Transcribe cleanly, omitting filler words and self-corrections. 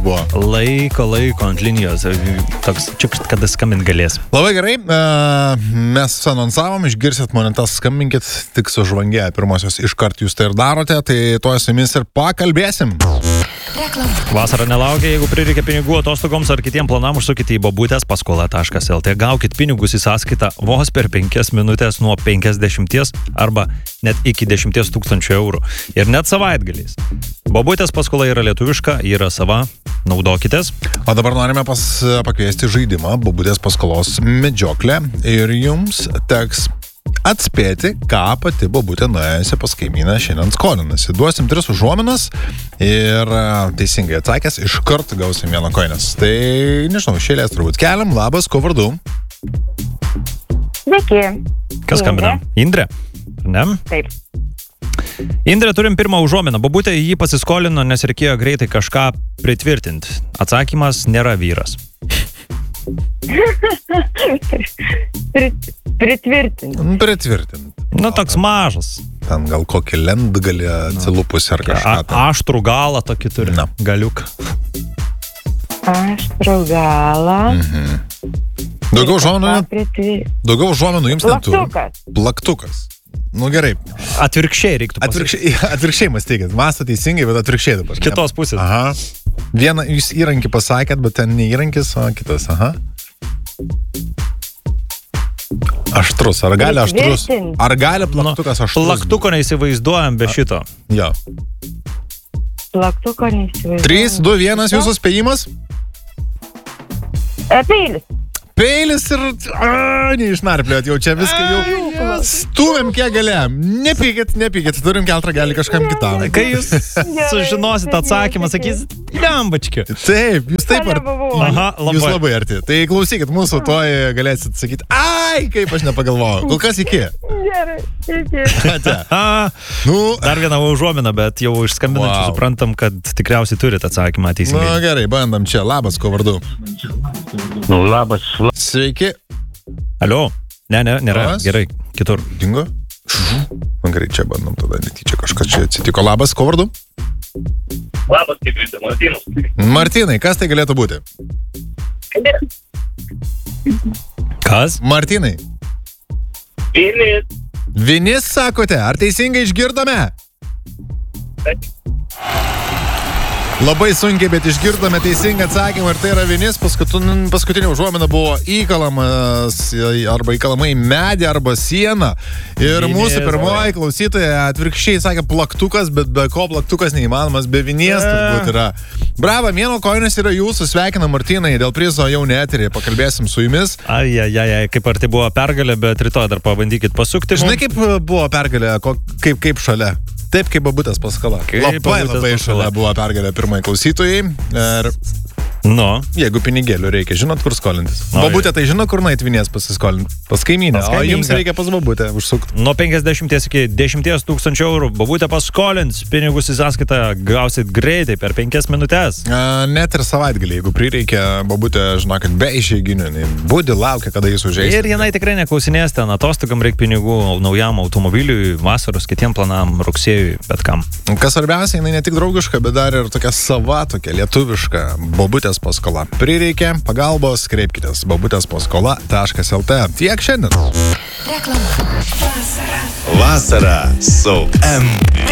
buvo. Laiko ant linijos. Toks čiukšt, kada skambint galės. Labai gerai. Mes anonsavom, išgirsit monetas, skambinkit, tik su žvangėje pirmosios iškart jūs tai ir darote, tai tuo su jumis ir pakalbėsim. Vasara nelaukia, jeigu prireikia pinigų atostogoms ar kitiem planam, užsukite į bobutės.paskola.lt. Gaukit pinigus į sąskaitą vos per 5 minutės nuo 50 arba net iki 10 000 eurų. Ir net savaitgaliais. Bobutės paskola yra lietuviška, yra sava, naudokitės. O dabar norime pakviesti žaidimą Bobutės paskolos medžioklę ir jums teks atspėti, ką pati bobutė nuėjusi pas kaimyną šiandien skolinasi. Duosim 3 užuominas ir teisingai atsakęs iškart gausim 1 koinės. Tai, nežinau, šėlės turbūt keliam. Labas, ko vardu? Sveiki. Kas skambina? Indrė? Ne? Taip. Indrė, turim pirmą užuominą. Bobutė jį pasiskolino, nes reikėjo greitai kažką pritvirtinti. Atsakymas nėra vyras. Pritvirtinti. Nu, toks mažas. Ten gal kokį lentgalį atsilupus ar kažką. Aštrų galą tokį turi. Na. Galiuk. Aštrų galą. Daugiau užuomenų jums neturi. Plaktukas. Nu gerai. Atvirkščiai reiktų pasakyti. Atvirkščiai mąstykit. Mąsto teisingai, bet atvirkščiai dabar. Kitos pusės. Aha. Vieną jūs įrankį pasakėt, bet ten ne įrankis, o kitas. Aha. Aštrus. Ar gali aštrus? Ar gali plaktukas aštrus? Plaktuko neįsivaizduojam be šito. Jo. Plaktuko neįsivaizduojam. 3, 2, 1, jūsų spėjimas? Peilis. Peilis ir... neišnarpliot, jau čia viską jau... Stūmėm kiek galėjom. Nepykit, turim keltrą gali kažkam kitam. Kai jūs sužinosit atsakymą, sakys, lembačkiu. Taip, jūs taip Aha, labai. Jūs labai arti. Tai klausykit mūsų, toj galėsit sakyti, ai, kaip aš nepagalvojau. Kol kas iki. Gerai, iki. Dar vieną užuominą, bet jau išskambinančių suprantam, kad tikriausiai turit atsakymą teisingai. Nu gerai, bandam čia. Labas, ko vardu? Labas. Sveiki. Alio. Ne, nėra. Labas. Gerai, kitur. Dingo? Gerai, čia bandom tada, netyčia kažkas čia atsitiko. Labas, ko vardu? Labas, kaip jūs, Martynas. Martynai, kas tai galėtų būti? Kas? Martynai. Vinis. Vinis sakote, ar teisingai išgirdome? Labai sunkiai, bet išgirdome teisingą atsakymą ir tai yra vinis. Paskutinė užuomina buvo įkalamas arba įkalama į medį arba sieną. Ir mūsų pirmoji klausytoja atvirkščiai sakė plaktukas, bet be ko plaktukas neįmanomas, be vinies turbūt yra. Bravo, 1 koinės yra jūsų, sveikina Martynai, dėl prizo jau ne eterį, pakalbėsim su jumis. Ai, kaip ar tai buvo pergalė, bet rytoj dar pabandykit pasukti. Žinai, kaip buvo pergalė, kaip šalia? Taip, kaip Bobutės paskola. Labai šalia buvo pergalė pirmai klausytojai. Ir jeigu pinigėlių reikia, žinot, kur skolintis. Bobutė tai žino, kur naitvinės pasiskolinti. Pas kaimynę. O jums reikia pas Bobutę užsukti. Nuo 50 iki 10 000 eurų Bobutė paskolins. Pinigus į sąskaitą gausit greitai per 5 minutės. Net ir savaitgalį, jeigu prireikia, Bobutė, žinokit, be išeiginių. Budi laukia, kada jis užeis. Ir jinai tikrai neklausinės ten. Atostogam reikia pinigų naujam automobiliui, vasaros kitiem planam, rugsėjui, bet kam. Kas svarbiausia, jinai ne tik draugiška, bet dar ir tokia sava, tokia lietuviška Bobutės paskola. Prireikia pagalbos, kreipkitės bobutespaskola.lt. Tiek šiandien. Vasara su M.